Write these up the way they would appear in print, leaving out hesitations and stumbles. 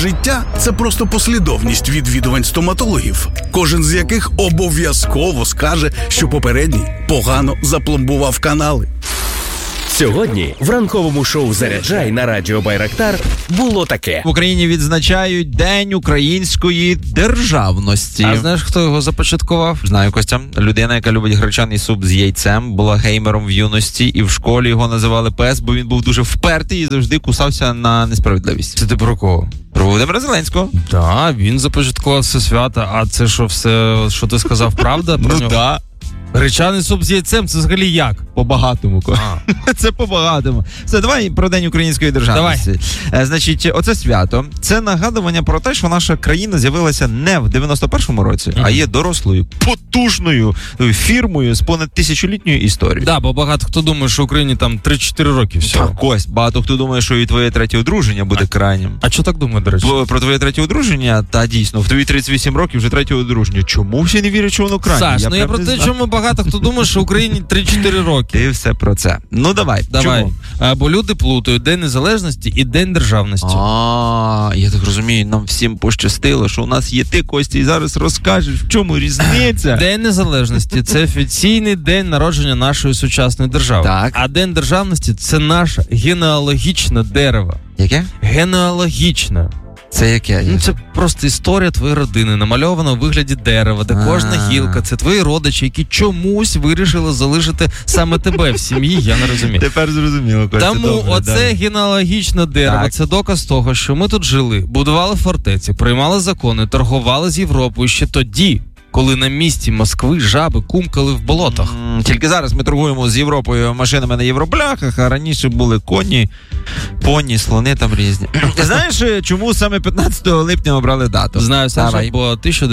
життя – це просто послідовність відвідувань стоматологів, кожен з яких обов'язково скаже, що попередній погано запломбував канали. Сьогодні в ранковому шоу «Заряджай» на радіо Байрактар було таке. В Україні відзначають День української державності. А знаєш, хто його започаткував? Знаю, Костя. Людина, яка любить гречаний суп з яйцем, була геймером в юності, і в школі його називали пес, бо він був дуже впертий і завжди кусався на несправедливість. Це ти про кого? Про Володимира Зеленського. Так, він започаткував все свято, а це що все, що ти сказав, правда про нього? Да. Гречаний суп з яйцем, це взагалі як? По-багатому. Це по-багатому. Все, давай про День української державності. Значить, оце свято, це нагадування про те, що наша країна з'явилася не в 91-му році, а є дорослою, потужною фірмою з понад тисячолітньою історією. Да, бо багато хто думає, що Україні там 3-4 роки всього. Так, Кость, багато хто думає, що і твоє третє одруження буде крайнім. А що так думає, до речі? Про твоє третє одруження, та дійсно, в тобі 38 років вже третє одруження. Чому всі не вірять, що воно крайнє? Саш, я про те, чому багато хто думає, що Україні 3-4 роки. Ти все про це. Ну, давай. Чому? Бо люди плутають День Незалежності і День Державності. Я так розумію, нам всім пощастило, що у нас є ти, Костя, і зараз розкажеш, в чому різниця. День Незалежності – це офіційний день народження нашої сучасної держави. Так. А День Державності – це наше генеалогічне дерево. Яке? Генеалогічне. Це яке? Ну, це просто історія твоєї родини, намальована у вигляді дерева, де кожна гілка – це твої родичі, які чомусь вирішили залишити саме тебе в сім'ї, я не розумію. Тепер зрозуміло, Костя. Тому оце генеалогічне дерево, це доказ того, що ми тут жили, будували фортеці, приймали закони, торгували з Європою ще тоді, коли на місці Москви жаби кумкали в болотах. Тільки зараз ми торгуємо з Європою машинами на євробляхах, а раніше були коні, поні, слони там різні. Ти знаєш, чому саме 15 липня обрали дату? Знаю, Саша, бо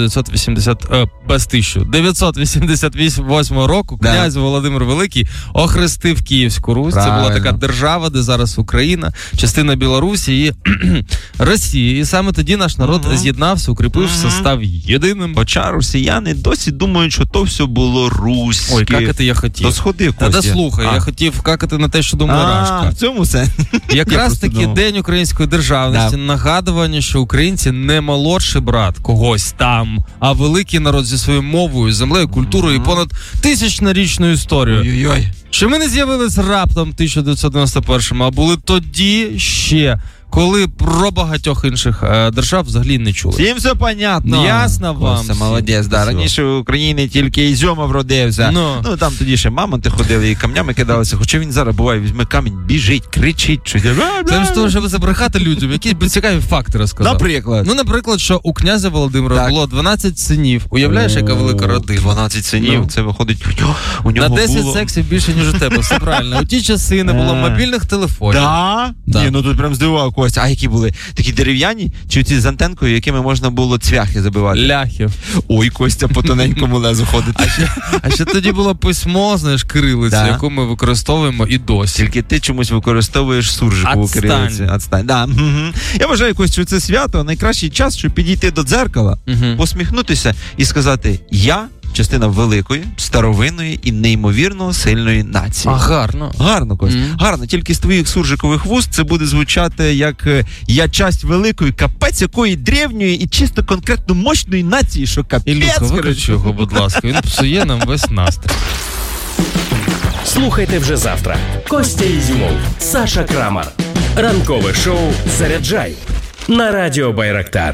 1988 року князь Володимир Великий охрестив Київську Русь. Правильно. Це була така держава, де зараз Україна, частина Білорусі і Росії. І саме тоді наш народ з'єднався, укріпився, став єдиним. Хоча росіяни досі думають, що то все було руське. Ой, какати я хотів. То сходи, Костя. Та слухай, я хотів какати на те, що думає Рашка. В цьому сенсі. Якраз таки День української державності, нагадування, що українці не молодший брат когось там, а великий народ зі своєю мовою, землею, культурою і понад тисячнорічною історією. Ой-ой-ой. Що ми не з'явились раптом 1991-му, а були тоді ще, коли про багатьох інших держав взагалі не чули. Всім все понятно. Ясно вам. Це молодець, да. Раніше в Україні тільки Ізюмов родився. Ну, там тоді ще мамонти ходили і камнями кидалися. Хоча він зараз буває, візьме камінь, біжить, кричить. Щось. Це ж того, щоб забрехати людям, які б цікаві факти розказав. Наприклад? Ну, наприклад, що у князя Володимира було 12 синів. Уявляєш, яка велика родина? 12 синів, це виходить, у нього на 10 було... сексів більше, ніж у тебе, все правильно. У ті часи не було мобільних телефонів. Да? Ні, ну тут прям здивував Костя. А які були? Такі дерев'яні? Чи ці з антенкою, якими можна було цвяхи забивати? Ляхів. Ой, Костя по тоненькому лезу ходить. А ще тоді було письмо, знаєш, кирилицю, яку ми використовуємо і досі. Тільки ти чомусь використовуєш суржикову кирилицю. Отстань. Да. Я вважаю, Костя, що це свято найкращий час, щоб підійти до дзеркала, посміхнутися і сказати: я частина великої, старовинної і неймовірно сильної нації. А гарно. Гарно, Костя. Гарно. Тільки з твоїх суржикових вуст це буде звучати як я часть великої, капець якої древньої і чисто конкретно мощної нації, що капець. Ілюха, виключи його, будь ласка. Він псує нам весь настрій. Слухайте вже завтра. Костя Ізюмов, Саша Крамар. Ранкове шоу «Заряджай» на радіо Байрактар.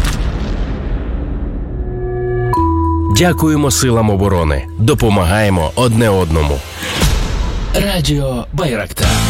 Дякуємо силам оборони. Допомагаємо одне одному. Радіо Байрактар.